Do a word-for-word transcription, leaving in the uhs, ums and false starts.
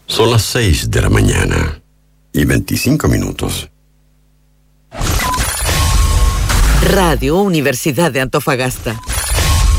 Son las seis de la mañana y veinticinco minutos. Radio Universidad de Antofagasta.